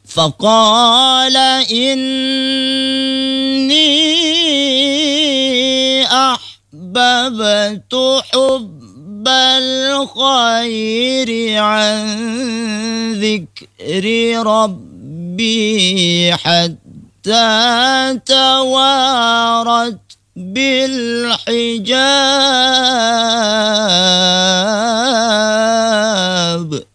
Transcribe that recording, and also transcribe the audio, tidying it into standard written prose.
فقال إني أحببت حب الخير عن ذكر ربي حتى توارت بالحجاب.